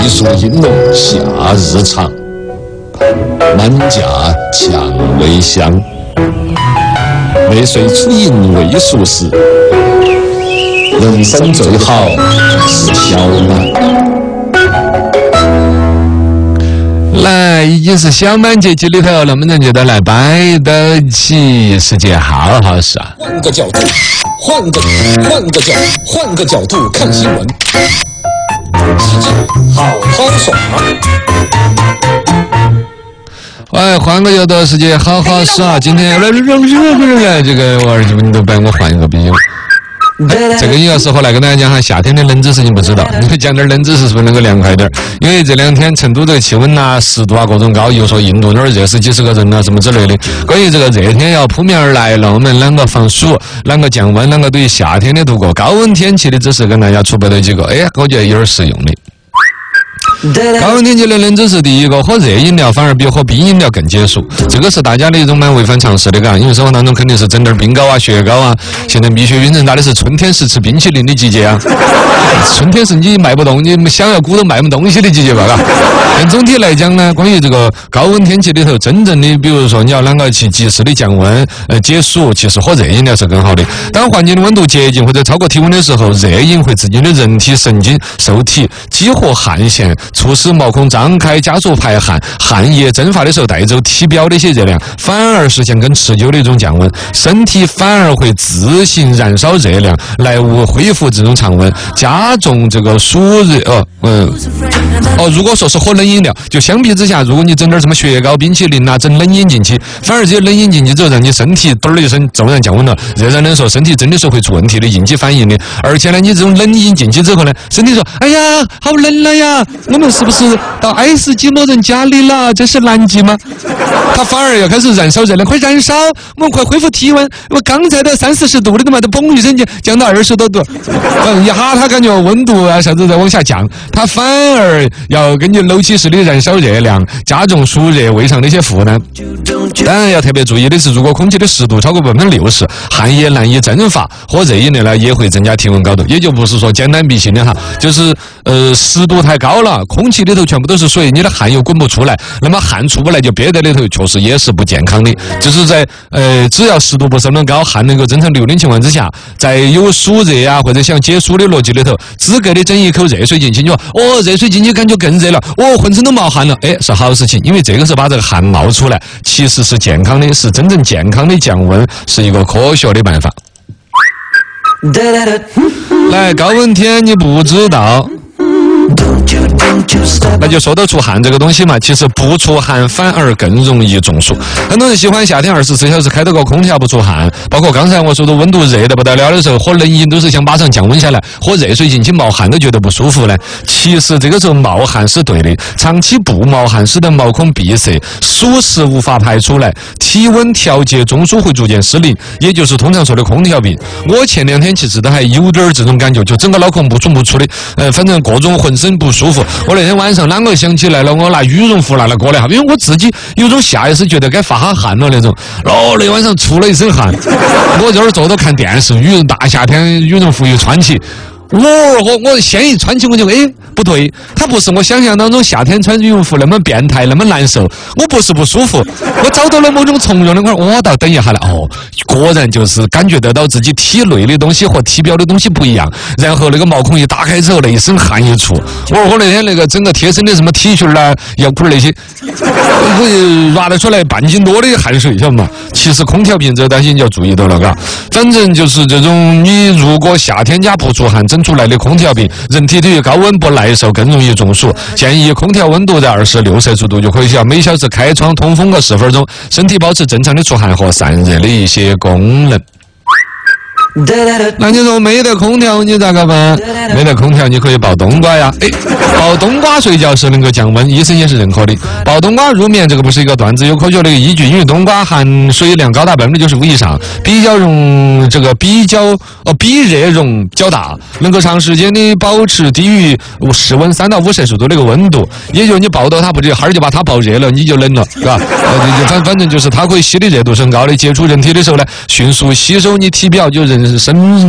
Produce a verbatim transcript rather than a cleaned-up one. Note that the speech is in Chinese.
艺术应龙夏日长，满架蔷薇香。未遂出营未熟时，人生最好是小满。 来，已经是小满节气里头，能不能觉得来摆得起是件好好事啊？ 换个角度，换个换个角，换个角度看新闻，好好爽。 哎，换个角度，世界好好事啊！今天这个我儿子们都帮我换一个笔友。这个要是后来跟大家讲哈，夏天的冷知识你不知道，你讲点冷知识是不是能够凉快点？因为这两天成都这个气温呐、湿度啊各种高，又说印度那儿热死几十个人啊什么之类的。关于这个热天要扑面而来了，我们啷个防暑，啷个降温，啷个对于夏天的度过高温天气的知识跟大家储备了几个，哎，我觉得有点实用的。高温天气的冷知识，第一个，喝热饮料反而比喝冰饮料更解暑，这个是大家的一种蛮违反常识的，嘎，因为生活当中肯定是整点冰糕啊、雪糕啊。现在蜜雪冰城打的是春天是吃冰淇淋的季节啊，春天是你卖不动，你想要鼓都卖不东西的季节吧，嘎。但总体来讲呢，关于这个高温天气里头，真正的比如说你要啷个去及时的降温、呃解暑，其实喝热饮料是更好的。当环境的温度接近或者超过体温的时候，热饮会刺激你的人体神经受体，激活汗腺。促使毛孔张开，加速排汗，汗液蒸发的时候带走体表的一些热量，反而实现更持久的一种降温。身体反而会自行燃烧热量来恢复这种常温，加重这个暑热。哦，嗯，哦，如果说是喝冷饮料，就相比之下，如果你整点什么雪糕、冰淇淋啊，整冷饮进去，反而这些冷饮进去之后，让你身体嘚儿一声骤然降温了，热热冷说，身体真的是会出问题的应激反应的。而且呢，你这种冷饮进去之后呢，身体说：“哎呀，好冷了呀！”我们是不是到爱斯基摩人家里了？这是南极吗？它反而要开始燃烧热量，快燃烧！我们快恢复体温。我刚才的三四十度的嘛，都嘣一声就降到二十多度，一下它感觉温度啊啥子在往下降，它反而要根据楼梯式的燃烧热量，加重暑热胃上的一些负担。当然要特别注意的是，如果空气的湿度超过百分之六十，汗液难以蒸发，喝热饮料呢也会增加体温高度。也就不是说简单迷信的哈，就是呃湿度太高了，空气里头全部都是水，你的汗又滚不出来，那么汗出不来就憋在里头，确实也是不健康的。就是在呃只要湿度不是那么高，汗能够正常流的情况之下，在有暑热啊或者想解暑的逻辑里头，资格的整一口热水进去，你说哦热水进去感觉更热了，哦浑身都冒汗了，哎是好事情，因为这个是把这个汗冒出来，其实是健康的，是真正健康的降温，是一个科学的办法。来，高温天你不知道。那就说到出汗这个东西嘛，其实不出汗反而更容易中暑。很多人喜欢夏天二十四小时开到个空调不出汗，包括刚才我说的温度热得不得了的时候，喝冷饮都是想马上降温下来，喝热水进去冒汗都觉得不舒服呢。其实这个时候冒汗是对的，长期不冒汗使得毛孔闭塞，暑湿无法排出来，体温调节中枢会逐渐失灵，也就是通常说的空调病。我前两天其实都还有点这种感觉，就整个脑壳不出不出的，呃，反正各种浑身不舒服。我那天晚上啷个想起来了，我拿羽绒服拿来裹了一下，因为我自己有种下意识觉得该发下汗了那种。哦，那晚上出了一身汗，我这儿坐着看电视，羽绒大夏天羽绒服一穿起。我我我先一穿起我就哎不对，它不是我想象当中夏天穿羽绒服那么变态那么难受，我不是不舒服，我找到了某种从容的块，我倒等一下了哦，果然就是感觉得到自己体内的东西和体表的东西不一样，然后那个毛孔一打开之后，那一身汗一出，我我那天那个整个贴身的什么 T 恤啦、腰裤那些，我拿得出来半斤多的汗水，晓得嘛？其实空调病这担心就要注意到了，嘎，反正就是这种你如果夏天家不出汗整出来的空调病，人体对于高温不耐受，更容易中暑。建议空调温度在二十六摄氏度就可以了，每小时开窗通风个十分钟，身体保持正常的出汗和散热的一些功能。那你说没得空调你咋个办？没得空调你可以抱冬瓜呀，哎，抱冬瓜睡觉是能够降温，医生也是认可的。抱冬瓜入眠这个不是一个段子，有科学的依据，因为冬瓜含水量高达百分之九十五以上，比较容这个比较呃比热容较大，能够长时间的保持低于室温三到五摄氏度的一个温度，也就你抱到它不就哈儿就把它抱热了，你就冷了，是吧？呃、反反正就是它可以吸的热度是很高的，接触人体的时候呢，迅速吸收你体表就人生